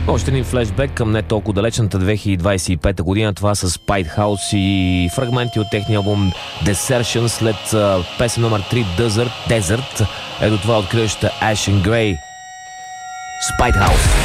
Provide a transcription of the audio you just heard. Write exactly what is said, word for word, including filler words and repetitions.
Още един флешбек към не толкова далечната две хиляди двадесет и пета година. Това с Spite House и фрагменти от техния албум Desertion след uh, песен номер три Desert, Desert. Ето това откриваща Ashen Grey. Spite House.